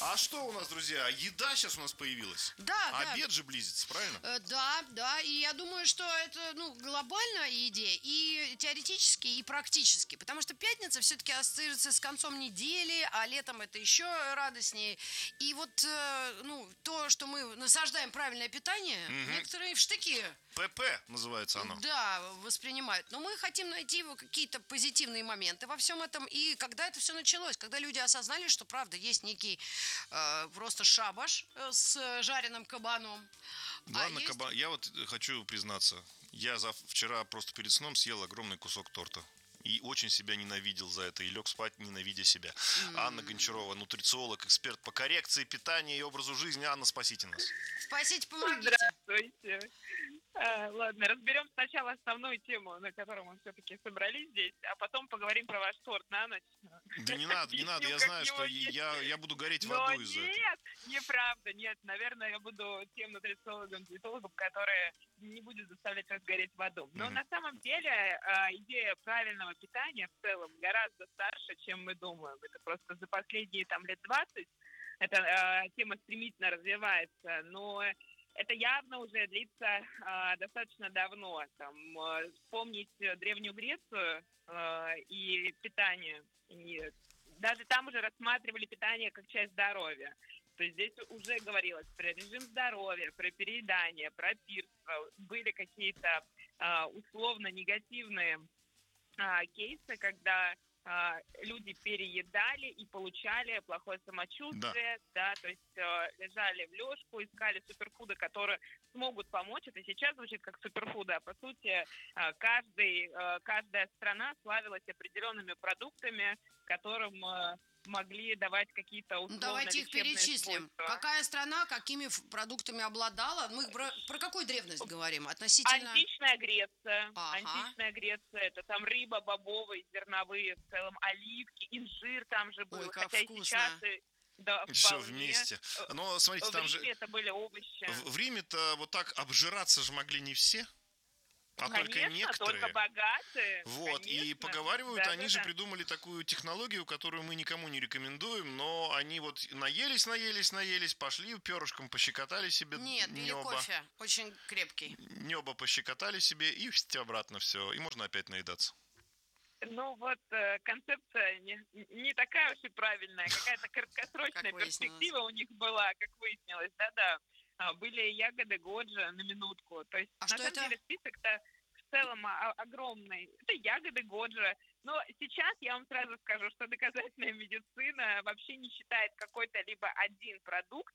А что у нас, друзья? Еда сейчас у нас появилась. Да, да. Обед же близится, правильно? Да, и я думаю, что это, глобальная идея, и теоретически, и практически, потому что пятница все-таки ассоциируется с концом недели, а летом это еще радостнее. И вот, то, что мы насаждаем правильное питание, некоторые в штыки, ПП называется оно. да, воспринимают. Но мы хотим найти какие-то позитивные моменты во всем этом. И когда это все началось, когда люди осознали, что правда есть некий просто шабаш с жареным кабаном. Ладно, я вот хочу признаться, я вчера просто перед сном съел огромный кусок торта. И очень себя ненавидел за это. И лег спать, ненавидя себя. Анна Гончарова, нутрициолог, эксперт по коррекции питания и образу жизни. Анна, спасите нас. Спасите, помогите. Здравствуйте. Ладно, разберем сначала основную тему, на которую мы все-таки собрались здесь, а потом поговорим про ваш торт на ночь. Да не надо, я знаю, что я буду гореть в аду из-за этого. Нет, неправда, нет. Наверное, я буду тем нутрициологом, диетологом, который не будет заставлять вас гореть в аду. Но на самом деле идея правильного питания в целом гораздо старше, чем мы думаем. Это просто за последние лет 20 эта тема стремительно развивается, но это явно уже длится достаточно давно. Вспомнить Древнюю Грецию и питание. И даже там уже рассматривали питание как часть здоровья. То есть здесь уже говорилось про режим здоровья, про переедание, про пирство. Были какие-то условно негативные кейсы, когда люди переедали и получали плохое самочувствие, да, то есть лежали в лёжку, искали суперфуды, которые смогут помочь. Это сейчас звучит как суперфуды, а по сути каждая страна славилась определенными продуктами, которым могли давать какие-то условно Давайте их перечислим. свойства. Какая страна какими продуктами обладала? Мы про какую древность говорим? Относительно... Античная Греция. Ага. Античная Греция. Это там рыба, бобовые, зерновые, в целом оливки, инжир там же был. Ой, как хотя вкусно. и сейчас... Да, Все вполне. вместе. Но смотрите, В там Риме же это были овощи. в Риме-то вот так обжираться же могли не все, а только Конечно, некоторые. только богатые. Вот, конечно. и поговаривают, Да, они да, же да. придумали такую технологию, которую мы никому не рекомендуем, но они вот наелись, пошли, перышком пощекотали себе Нет, пили небо. кофе. Очень крепкий. Небо пощекотали себе и обратно все. И можно опять наедаться. Ну вот концепция не такая уж и правильная, какая-то краткосрочная Как выяснилось. перспектива у них была, как выяснилось, да-да. Были ягоды Годжи на минутку. То есть, А на что самом это? деле, список-то в целом огромный. Это ягоды Годжи. Но сейчас я вам сразу скажу, что доказательная медицина вообще не считает какой-то либо один продукт,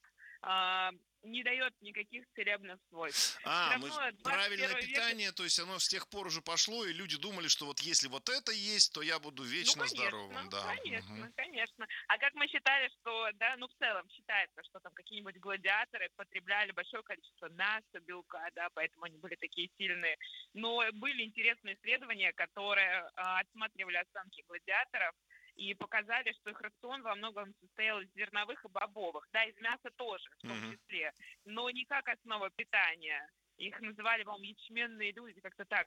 не дает никаких целебных свойств. Правильное питание, то есть оно с тех пор уже пошло, и люди думали, что вот если вот это есть, то я буду вечно здоровым. Да. Конечно. А как мы считали, что, в целом считается, что там какие-нибудь гладиаторы потребляли большое количество мяса, белка, да, поэтому они были такие сильные. Но были интересные исследования, которые отсматривали останки гладиаторов, и показали, что их рацион во многом состоял из зерновых и бобовых, да, из мяса тоже в том числе, но не как основа питания. Их называли, по-моему, ячменные люди, как-то так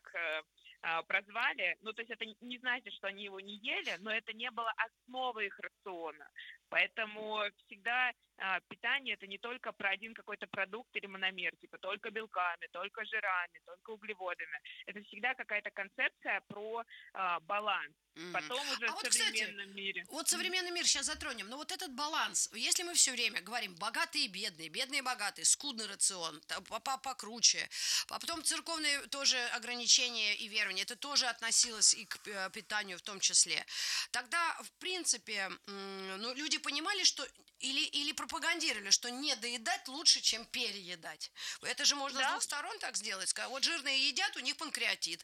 прозвали. Ну, то есть это не значит, что они его не ели, но это не было основой их рациона. Поэтому всегда питание – это не только про один какой-то продукт или мономер, типа только белками, только жирами, только углеводами. Это всегда какая-то концепция про баланс. Потом уже в современном мире. Вот современный мир сейчас затронем. Но вот этот баланс, если мы все время говорим богатые и бедные, бедные и богатые, скудный рацион, покруче, а потом церковные тоже ограничения и верования, это тоже относилось и к питанию в том числе. Тогда, в принципе, люди понимали, что или пропагандировали, что не доедать лучше, чем переедать. Это же можно с двух сторон так сделать. Вот жирные едят, у них панкреатит,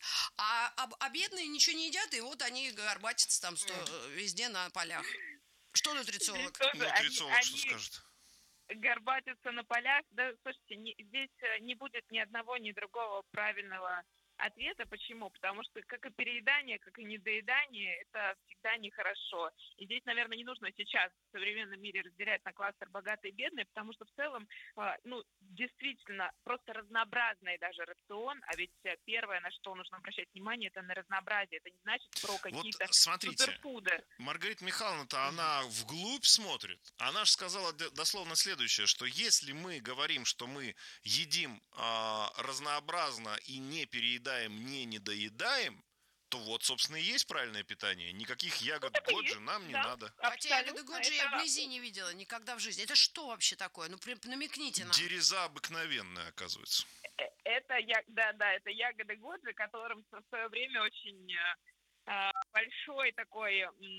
а бедные ничего не едят, и вот они горбатятся там везде на полях. Что нутрициолог? Нутрициолог что скажет? Горбатятся на полях. Да, слушайте, здесь не будет ни одного, ни другого правильного ответа. Почему? Потому что как и переедание, как и недоедание, это всегда нехорошо. И здесь, наверное, не нужно сейчас в современном мире разделять на кластер богатый и бедный, потому что в целом, действительно, просто разнообразный даже рацион, а ведь первое, на что нужно обращать внимание, это на разнообразие. Это не значит про Вот какие-то смотрите, суперфуды. Маргарита Михайловна-то, она вглубь смотрит. Она же сказала дословно следующее, что если мы говорим, что мы едим разнообразно и не переедаем, не недоедаем, то вот, собственно, и есть правильное питание. Никаких ягод так и годжи есть, нам не да. надо. Хотя ягоды Абсолютно, Годжи я это вблизи не видела никогда в жизни. Это что вообще такое? Ну, намекните нам. Дереза обыкновенная, оказывается. это это ягоды Годжи, которым в свое время очень большой такой,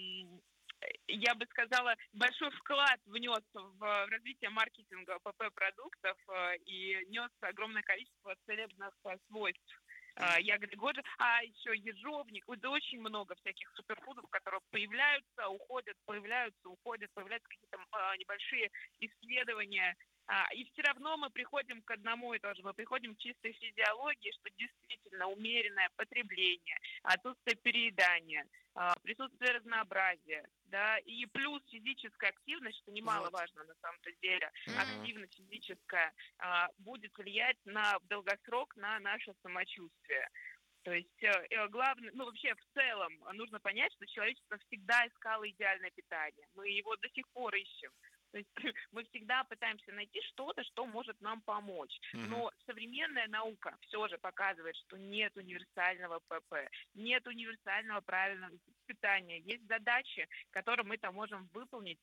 я бы сказала, большой вклад внес в развитие маркетинга ПП-продуктов и нес огромное количество целебных свойств ягоды Годжи, а еще ежовник. Да очень много всяких суперфудов, которые появляются, уходят, появляются, уходят, появляются какие-то небольшие исследования. И все равно мы приходим к одному и тому же. Мы приходим к чистой физиологии, что действительно умеренное потребление, отсутствие переедания, присутствие разнообразия, да, и плюс физическая активность, что немаловажно на самом-то деле, активность физическая будет влиять в долгосрок на наше самочувствие. То есть главное, вообще в целом нужно понять, что человечество всегда искало идеальное питание. Мы его до сих пор ищем. То есть мы всегда пытаемся найти что-то, что может нам помочь. Но современная наука все же показывает, что нет универсального ПП, нет универсального правильного питания. Есть задачи, которые мы там можем выполнить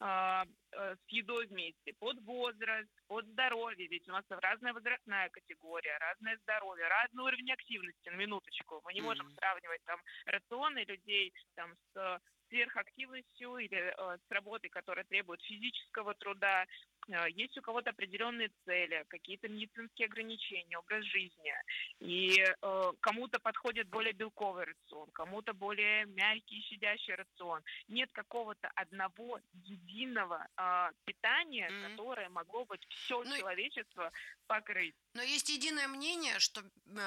с едой вместе, под возраст, под здоровье, ведь у нас разная возрастная категория, разное здоровье, разный уровень активности, на минуточку. Мы не можем сравнивать там рационы людей там с сверхактивностью или с работой, которая требует физического труда. Есть у кого-то определенные цели, какие-то медицинские ограничения, образ жизни. И кому-то подходит более белковый рацион, кому-то более мягкий, щадящий рацион. Нет какого-то одного единого питания, которое могло бы все человечество покрыть. Но есть единое мнение, что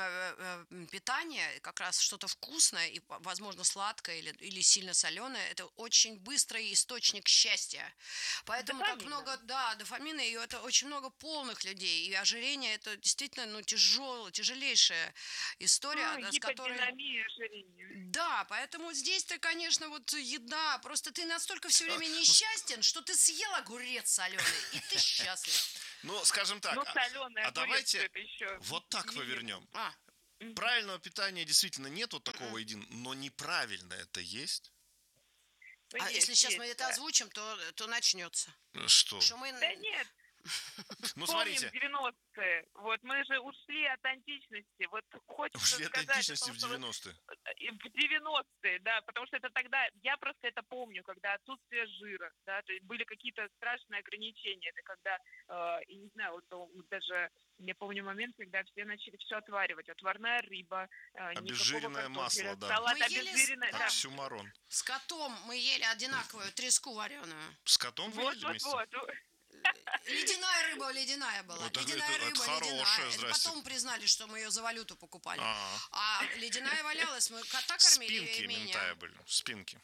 питание, как раз что-то вкусное и, возможно, сладкое или сильно соленое, это очень быстрый источник счастья. Поэтому дофамина. так много, дофамина, и это очень много полных людей. И ожирение это действительно тяжелейшая история, с которой... Гиподинамия ожирения. Да, поэтому здесь-то, конечно, вот еда. Просто ты настолько все время несчастен, что ты съел огурец соленый, и ты счастлив. Ну, скажем так, соленый огурец, давайте это еще вот так повернем. Правильного питания действительно нет вот такого единого, но неправильно это есть. Если сейчас мы это озвучим, то начнется. Что? Да нет. Ну, Помним смотрите. 90-е. Вот мы же ушли от античности. Вот хочется Ушли от сказать, античности в 90-е. В 90-е, да, потому что это тогда, я просто это помню, когда отсутствие жира, да, то есть были какие-то страшные ограничения. Это когда, я не знаю, вот даже я помню момент, когда все начали все отваривать. Отварная рыба, обезжиренное масло, да. салат Мы ели обезжиренное, да. Оксюмарон. С котом мы ели одинаковую треску вареную. С котом вы ели вместе? Вот. Ледяная рыба ледяная была. Вот ледяная это рыба хорошая, ледяная. Это здрасте. потом признали, что мы ее за валюту покупали. А. А ледяная валялась, мы кота кормили Спинки и меня. ментая были. Спинки.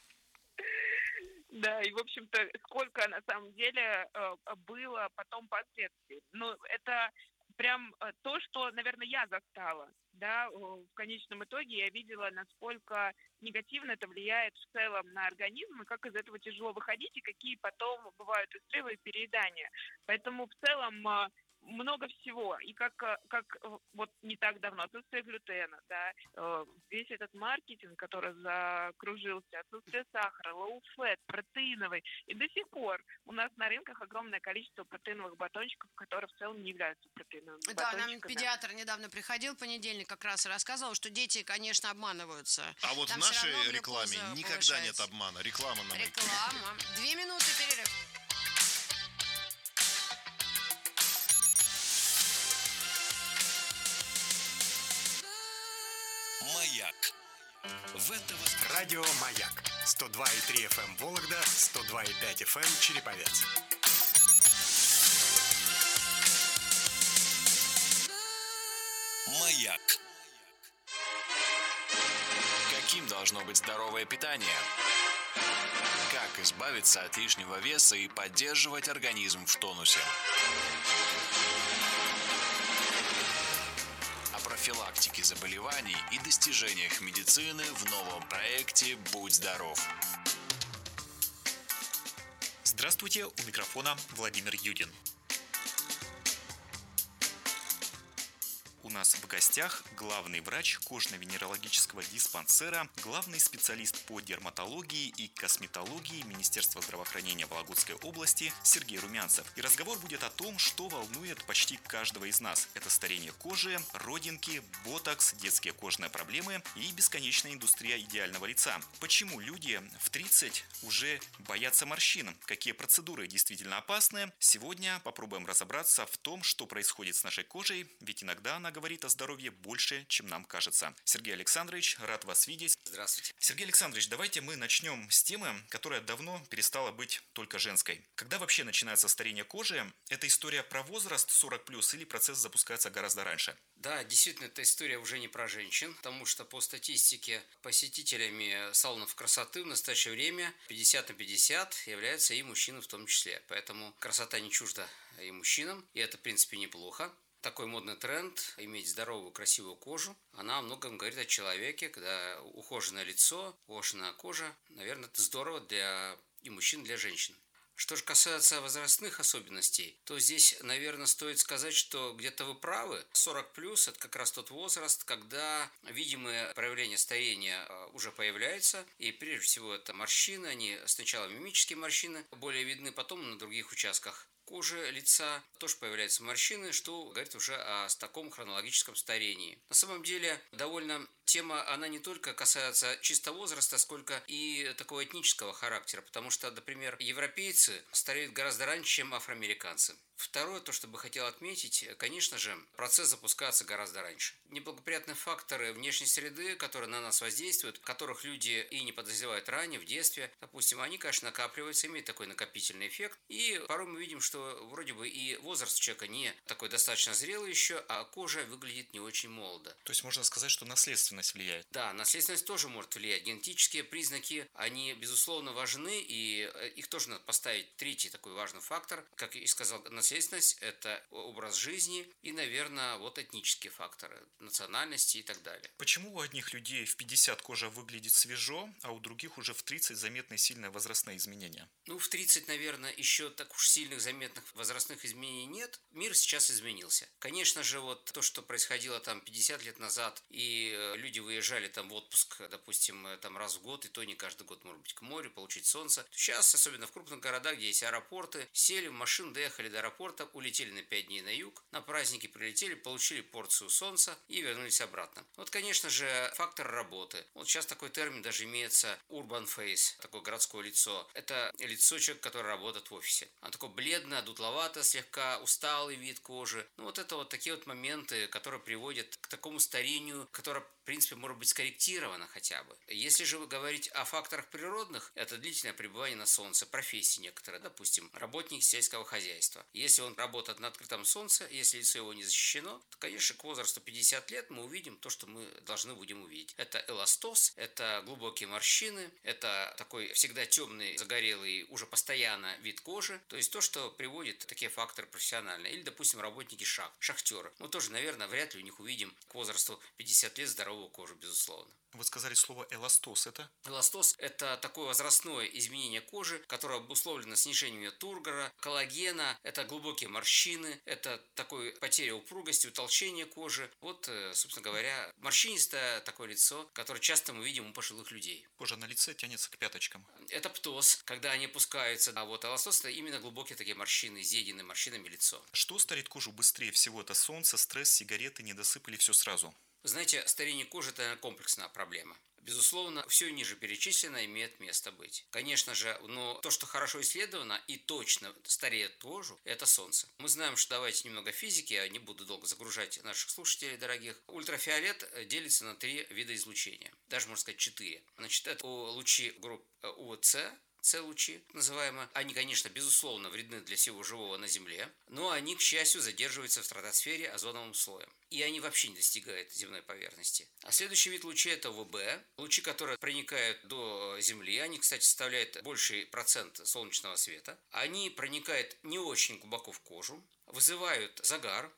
Да, и, в общем-то, сколько на самом деле было потом последствий. Ну, это прям то, что, наверное, я застала. Да, в конечном итоге я видела, насколько негативно это влияет в целом на организм, и как из этого тяжело выходить, и какие потом бывают и срывы, и переедания. Поэтому в целом много всего. И как вот не так давно отсутствие глютена, да, весь этот маркетинг, который закружился, отсутствие сахара, low-fat, протеиновый. И до сих пор у нас на рынках огромное количество протеиновых батончиков, которые в целом не являются протеиновыми батончиками. Да, нам педиатр недавно приходил в понедельник, как раз и рассказывал, что дети, конечно, обманываются. А вот Там в нашей всё равно рекламе глюкоза никогда повышается. нет обмана. Реклама на маяке. Реклама. 2 минуты перерыв. Маяк. В это Радио Маяк. 102,3 FM Вологда, 102,5 FM Череповец. Маяк. Каким должно быть здоровое питание? Как избавиться от лишнего веса и поддерживать организм в тонусе? О профилактике заболеваний и достижениях медицины в новом проекте «Будь здоров». Здравствуйте, у микрофона Владимир Юдин. У нас в гостях главный врач кожно-венерологического диспансера, главный специалист по дерматологии и косметологии Министерства здравоохранения Вологодской области Сергей Румянцев. И разговор будет о том, что волнует почти каждого из нас. Это старение кожи, родинки, ботокс, детские кожные проблемы и бесконечная индустрия идеального лица. Почему люди в 30 уже боятся морщин? Какие процедуры действительно опасны? Сегодня попробуем разобраться в том, что происходит с нашей кожей, ведь иногда она говорит о здоровье больше, чем нам кажется. Сергей Александрович, рад вас видеть. Здравствуйте. Сергей Александрович, давайте мы начнем с темы, которая давно перестала быть только женской. Когда вообще начинается старение кожи? Это история про возраст 40+, или процесс запускается гораздо раньше? Да, действительно, эта история уже не про женщин, потому что по статистике посетителями салонов красоты в настоящее время 50 на 50 являются и мужчины в том числе. Поэтому красота не чужда и мужчинам, и это, в принципе, неплохо. Такой модный тренд – иметь здоровую, красивую кожу. Она о многом говорит о человеке, когда ухоженное лицо, ухоженная кожа. Наверное, это здорово для и мужчин, и для женщин. Что же касается возрастных особенностей, то здесь, наверное, стоит сказать, что где-то вы правы. 40+, это как раз тот возраст, когда видимые проявления старения уже появляются. И прежде всего это морщины, они сначала мимические морщины более видны, потом на других участках кожи лица тоже появляются морщины, что говорит уже о таком хронологическом старении. На самом деле, довольно тема, она не только касается чисто возраста, сколько и такого этнического характера, потому что, например, европейцы стареют гораздо раньше, чем афроамериканцы. Второе, то, что бы хотел отметить, конечно же, процесс запускается гораздо раньше. Неблагоприятные факторы внешней среды, которые на нас воздействуют, которых люди и не подозревают ранее, в детстве, допустим, они, конечно, накапливаются, имеют такой накопительный эффект. И порой мы видим, что вроде бы и возраст человека не такой достаточно зрелый еще, а кожа выглядит не очень молодо. То есть можно сказать, что наследственность влияет? Да, наследственность тоже может влиять. Генетические признаки, они, безусловно, важны, и их тоже надо поставить третий такой важный фактор. Как и сказал, наследственность – это образ жизни и, наверное, вот этнические факторы, национальности и так далее. Почему у одних людей в 50 кожа выглядит свежо, а у других уже в 30 заметны сильные возрастные изменения? Ну, в 30, наверное, еще так уж сильных заметных возрастных изменений нет. Мир сейчас изменился. Конечно же, вот то, что происходило там 50 лет назад, и люди выезжали там в отпуск, допустим, там раз в год, и то не каждый год, может быть, к морю, получить солнце. Сейчас, особенно в крупных городах, где есть аэропорты, сели в машину, доехали до аэропорта, улетели на 5 дней на юг, на праздники прилетели, получили порцию солнца и вернулись обратно. Вот, конечно же, фактор работы. Вот сейчас такой термин даже имеется urban face, такое городское лицо. Это лицо человека, который работает в офисе. Оно такое бледное, дутловато, слегка усталый вид кожи. Ну, вот это вот такие вот моменты, которые приводят к такому старению, которое, в принципе, может быть скорректировано хотя бы. Если же вы говорите о факторах природных, это длительное пребывание на солнце, профессии некоторые, допустим, работник сельского хозяйства. Если он работает на открытом солнце, если лицо его не защищено, то, конечно, к возрасту 50 лет мы увидим то, что мы должны будем увидеть. Это эластоз, это глубокие морщины, это такой всегда темный, загорелый, уже постоянно вид кожи, то есть то, что приводит такие факторы профессиональные. Или, допустим, работники шахтеры. Мы тоже, наверное, вряд ли у них увидим к возрасту 50 лет здоровую кожу, безусловно. Вы сказали слово эластоз, это? Эластоз – это такое возрастное изменение кожи, которое обусловлено снижением ее тургора, коллагена, это глубокие морщины, это такой потеря упругости, утолщение кожи. Вот, собственно говоря, морщинистое такое лицо, которое часто мы видим у пожилых людей. Кожа на лице тянется к пяточкам. Это птоз, когда они опускаются, а вот эластоз – это именно глубокие такие морщины, изъеденные морщинами лицо. Что старит кожу быстрее всего? Это солнце, стресс, сигареты, недосып или все сразу? Знаете, старение кожи – это комплексная проблема. Безусловно, все ниже перечисленное имеет место быть. Конечно же, но то, что хорошо исследовано и точно стареет кожу, это солнце. Мы знаем, что давайте немного физики, я не буду долго загружать наших слушателей дорогих. Ультрафиолет делится на 3 вида излучения, даже можно сказать 4. Значит, это лучи групп УВЦ, С-лучи, называемые. Они, конечно, безусловно вредны для всего живого на Земле, но они, к счастью, задерживаются в стратосфере озоновым слоем. И они вообще не достигают земной поверхности. А следующий вид лучей – это УВБ. Лучи, которые проникают до Земли. Они, кстати, составляют больший процент солнечного света. Они проникают не очень глубоко в кожу, вызывают загар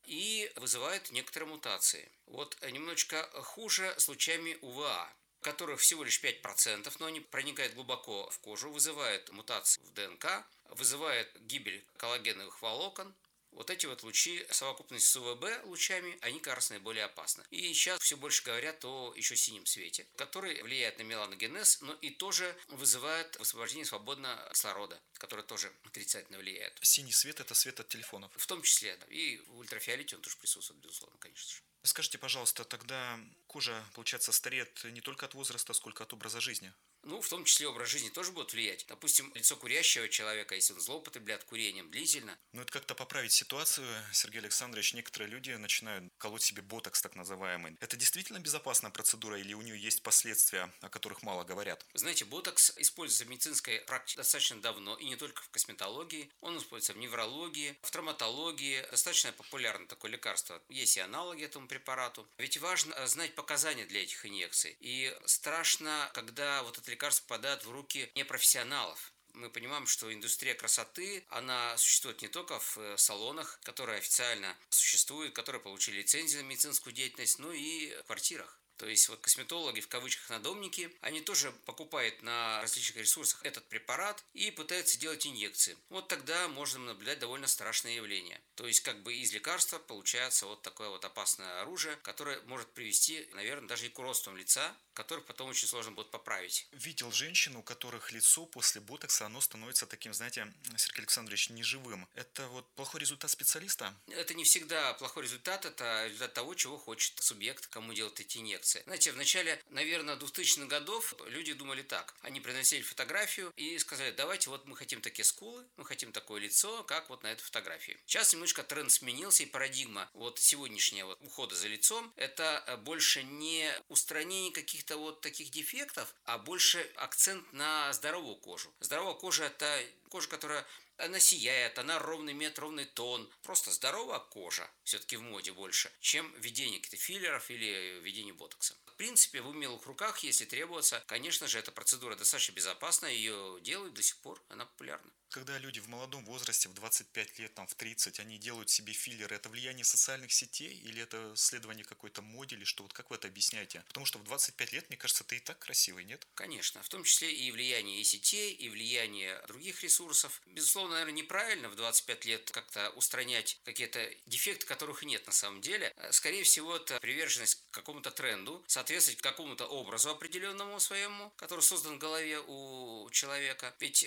и вызывают некоторые мутации. Вот немножечко хуже с лучами УВА, которых всего лишь 5%, но они проникают глубоко в кожу, вызывают мутации в ДНК, вызывают гибель коллагеновых волокон. Вот эти вот лучи в совокупности с УВБ лучами, они как раз наиболее опасны. И сейчас все больше говорят о еще синем свете, который влияет на меланогенез, но и тоже вызывает высвобождение свободного кислорода, который тоже отрицательно влияет. Синий свет – это свет от телефонов. В том числе, да. И в ультрафиолете он тоже присутствует, безусловно, конечно же. Скажите, пожалуйста, тогда кожа, получается, стареет не только от возраста, сколько от образа жизни? Ну, в том числе образ жизни тоже будет влиять. Допустим, лицо курящего человека, если он злоупотребляет курением длительно. Ну, это как-то поправить ситуацию, Сергей Александрович. Некоторые люди начинают колоть себе ботокс, так называемый. Это действительно безопасная процедура или у нее есть последствия, о которых мало говорят? Вы знаете, ботокс используется в медицинской практике достаточно давно, и не только в косметологии. Он используется в неврологии, в травматологии. Достаточно популярно такое лекарство. Есть и аналоги этому препарату. Ведь важно знать показания для этих инъекций. И страшно, когда вот это лекарство попадает в руки непрофессионалов. Мы понимаем, что индустрия красоты, она существует не только в салонах, которые официально существуют, которые получили лицензию на медицинскую деятельность, но и в квартирах. То есть вот косметологи, в кавычках, надомники, они тоже покупают на различных ресурсах этот препарат и пытаются делать инъекции. Вот тогда можно наблюдать довольно страшное явление. То есть как бы из лекарства получается вот такое вот опасное оружие, которое может привести, наверное, даже и к уродствам лица, которых потом очень сложно будет поправить. Видел женщин, у которых лицо после ботокса, оно становится таким, знаете, Сергей Александрович, неживым. Это вот плохой результат специалиста? Это не всегда плохой результат, это результат того, чего хочет субъект, кому делать эти инъекции. Знаете, в начале, наверное, 2000-х годов люди думали так. Они приносили фотографию и сказали: давайте, вот мы хотим такие скулы, мы хотим такое лицо, как вот на этой фотографии. Сейчас немножко тренд сменился, и парадигма вот сегодняшнего вот ухода за лицом – это больше не устранение каких-то вот таких дефектов, а больше акцент на здоровую кожу. Здоровая кожа – это кожа, которая она сияет, она ровный имеет ровный тон. Просто здоровая кожа все-таки в моде больше, чем введение каких-то филлеров или введение ботокса. В принципе, в умелых руках, если требуется, конечно же, эта процедура достаточно безопасна, ее делают до сих пор, она популярна. Когда люди в молодом возрасте, в 25 лет, там, в 30, они делают себе филлеры, это влияние социальных сетей или это следование какой-то моде, или что? Вот как вы это объясняете? Потому что в 25 лет, мне кажется, ты и так красивый, нет? Конечно, в том числе и влияние и сетей, и влияние других ресурсов. Безусловно, наверное, неправильно в 25 лет как-то устранять какие-то дефекты, которых нет на самом деле. Скорее всего, это приверженность к какому-то тренду, соответствовать какому-то образу определенному своему, который создан в голове у человека. Ведь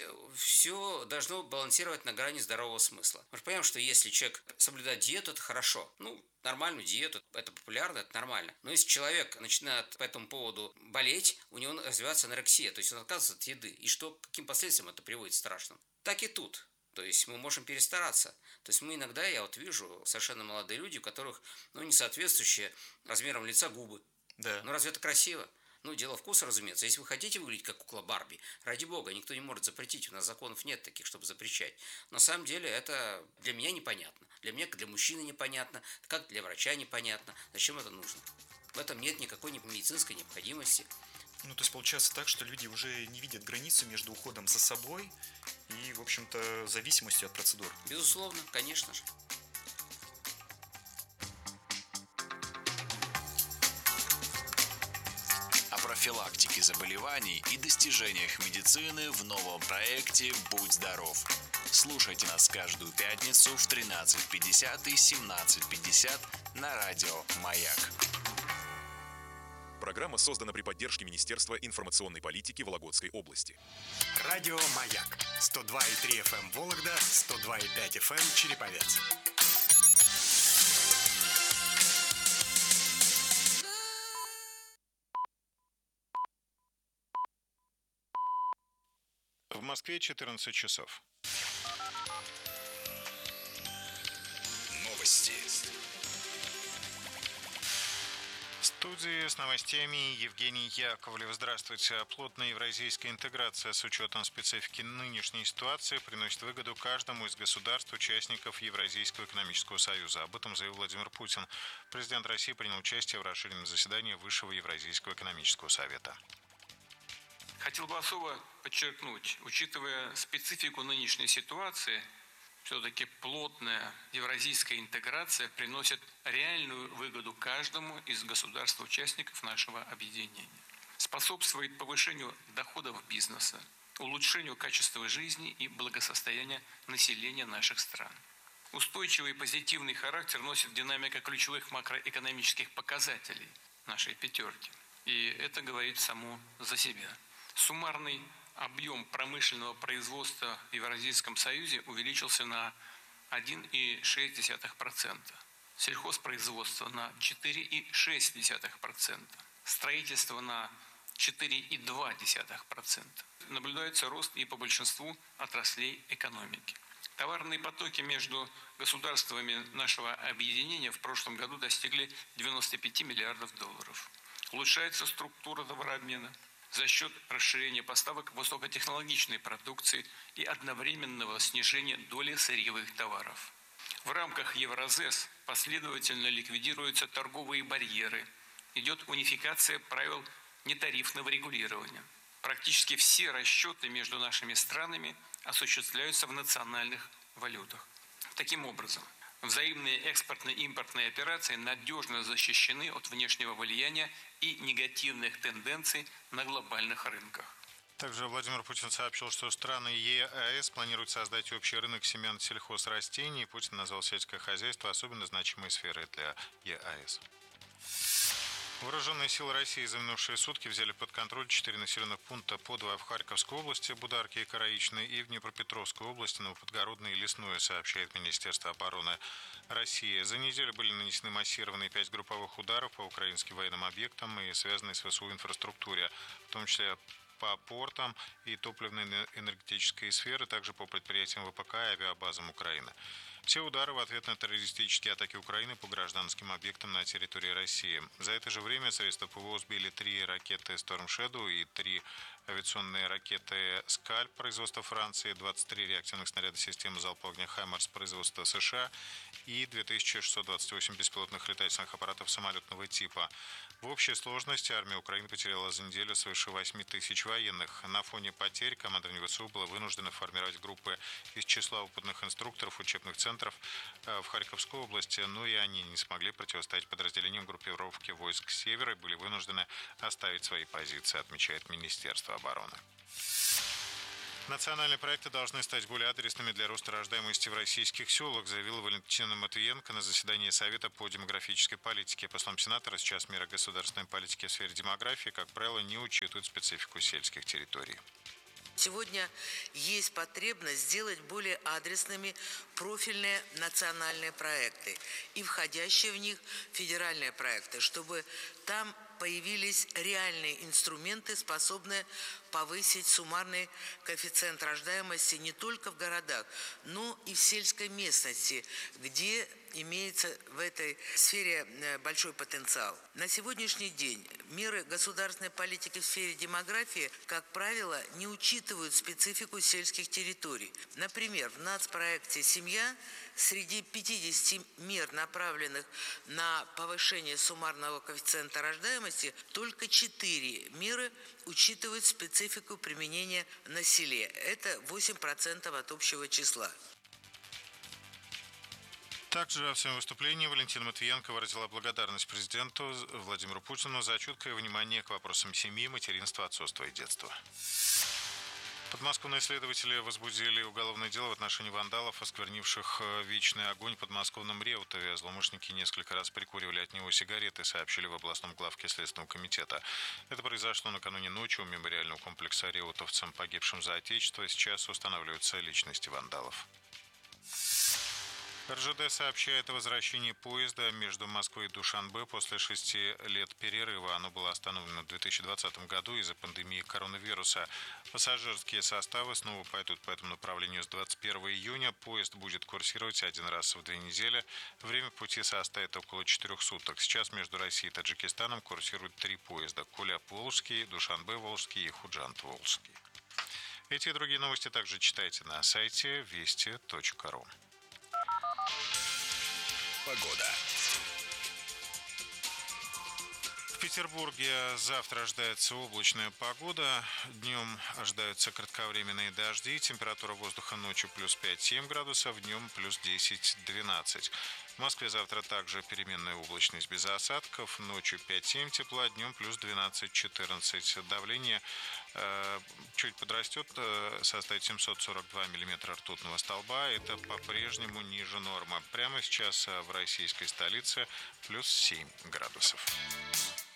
все должно балансировать на грани здорового смысла. Мы же понимаем, что если человек соблюдает диету, это хорошо. Нормальную диету, это популярно, это нормально. Но если человек начинает по этому поводу болеть, у него развивается анорексия, то есть он отказывается от еды. И что, к каким последствиям это приводит страшным? Так и тут. То есть мы можем перестараться. То есть мы иногда, я вот вижу, совершенно молодые люди, у которых, не соответствующие размерам лица губы. Да. Разве это красиво? Дело вкуса, разумеется. Если вы хотите выглядеть как кукла Барби, ради бога, никто не может запретить. У нас законов нет таких, чтобы запрещать. На самом деле это для меня непонятно. Для меня, как для мужчины, непонятно. Как для врача непонятно. Зачем это нужно? В этом нет никакой медицинской необходимости. То есть получается так, что люди уже не видят границы между уходом за собой и, в общем-то, зависимостью от процедур. Безусловно, конечно же. Профилактики заболеваний и достижениях медицины в новом проекте «Будь здоров». Слушайте нас каждую пятницу в 13:50 и 17:50 на радио «Маяк». Программа создана при поддержке Министерства информационной политики Вологодской области. Радио «Маяк» 102,3 FM Вологда, 102,5 FM Череповец. В Москве 14 часов. Новости. В студии с новостями Евгений Яковлев. Здравствуйте. Плотная евразийская интеграция с учетом специфики нынешней ситуации приносит выгоду каждому из государств-участников Евразийского экономического союза. Об этом заявил Владимир Путин. Президент России принял участие в расширенном заседании Высшего Евразийского экономического совета. Хотел бы особо подчеркнуть, учитывая специфику нынешней ситуации, все-таки плотная евразийская интеграция приносит реальную выгоду каждому из государств-участников нашего объединения. Способствует повышению доходов бизнеса, улучшению качества жизни и благосостояния населения наших стран. Устойчивый и позитивный характер носит динамика ключевых макроэкономических показателей нашей пятерки. И это говорит само за себя. Суммарный объем промышленного производства в Евразийском союзе увеличился на 1,6%, сельхозпроизводство на 4,6%, строительство на 4,2%. Наблюдается рост и по большинству отраслей экономики. Товарные потоки между государствами нашего объединения в прошлом году достигли 95 миллиардов долларов. Улучшается структура товарообмена за счет расширения поставок высокотехнологичной продукции и одновременного снижения доли сырьевых товаров. В рамках Евразес последовательно ликвидируются торговые барьеры, идет унификация правил нетарифного регулирования. Практически все расчеты между нашими странами осуществляются в национальных валютах. Таким образом, взаимные экспортно-импортные операции надежно защищены от внешнего влияния и негативных тенденций на глобальных рынках. Также Владимир Путин сообщил, что страны ЕАЭС планируют создать общий рынок семян сельхозрастений. Путин назвал сельское хозяйство особенно значимой сферой для ЕАЭС. Вооруженные силы России за минувшие сутки взяли под контроль 4 населенных пункта по 2 в Харьковской области, Бударке и Караичной, и в Днепропетровской области, Новоподгородной и Лесное, сообщает Министерство обороны России. За неделю были нанесены массированные 5 групповых ударов по украинским военным объектам и связанной с ВСУ инфраструктуре, в том числе по портам и топливно-энергетической сферы, также по предприятиям ВПК и авиабазам Украины. Все удары в ответ на террористические атаки Украины по гражданским объектам на территории России. За это же время средства ПВО сбили 3 ракеты Storm Shadow и 3 авиационные ракеты «Скальп» производства Франции, 23 реактивных снаряда системы залпового огня «Хаймарс» производства США и 2628 беспилотных летательных аппаратов самолетного типа. В общей сложности армия Украины потеряла за неделю свыше 8 тысяч военных. На фоне потерь командование ВСУ было вынуждено формировать группы из числа опытных инструкторов учебных центров в Харьковской области, но и они не смогли противостоять подразделениям группировки войск Севера и были вынуждены оставить свои позиции, отмечает Министерство обороны. Национальные проекты должны стать более адресными для роста рождаемости в российских селах, заявила Валентина Матвиенко на заседании Совета по демографической политике. По словам сенатора, сейчас меры государственной политики в сфере демографии, как правило, не учитывают специфику сельских территорий. Сегодня есть потребность сделать более адресными профильные национальные проекты и входящие в них федеральные проекты, чтобы там появились реальные инструменты, способные повысить суммарный коэффициент рождаемости не только в городах, но и в сельской местности, где имеется в этой сфере большой потенциал. На сегодняшний день меры государственной политики в сфере демографии, как правило, не учитывают специфику сельских территорий. Например, в нацпроекте «Семья» среди 50 мер, направленных на повышение суммарного коэффициента рождаемости, только 4 меры учитывают специфику применения на селе. Это 8% от общего числа. Также в своем выступлении Валентина Матвиенко выразила благодарность президенту Владимиру Путину за чуткое внимание к вопросам семьи, материнства, отцовства и детства. Подмосковные следователи возбудили уголовное дело в отношении вандалов, осквернивших вечный огонь в подмосковном Реутове. Злоумышленники несколько раз прикуривали от него сигареты, сообщили в областном главке Следственного комитета. Это произошло накануне ночи у мемориального комплекса реутовцам, погибшим за Отечество. Сейчас устанавливаются личности вандалов. РЖД сообщает о возвращении поезда между Москвой и Душанбе после 6 лет перерыва. Оно было остановлено в 2020 году из-за пандемии коронавируса. Пассажирские составы снова пойдут по этому направлению с 21 июня. Поезд будет курсировать один раз в 2 недели. Время пути составит около 4 суток. Сейчас между Россией и Таджикистаном курсируют 3 поезда: Куляп-Волжский, Душанбе-Волжский и Худжанд-Волжский. Эти и другие новости также читайте на сайте вести.ру. Погода. В Петербурге завтра ожидается облачная погода. Днем ожидаются кратковременные дожди. Температура воздуха ночью плюс 5-7 градусов, днем плюс 10-12. В Москве завтра также переменная облачность без осадков. Ночью 5-7 тепла, днем плюс 12-14. Давление чуть подрастет, составит 742 миллиметра ртутного столба. Это по-прежнему ниже нормы. Прямо сейчас в российской столице плюс 7 градусов.